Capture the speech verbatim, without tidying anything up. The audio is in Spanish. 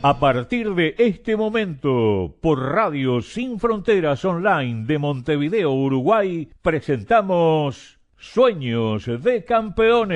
A partir de este momento, por Radio Sin Fronteras Online de Montevideo, Uruguay, presentamos Sueños de Campeones.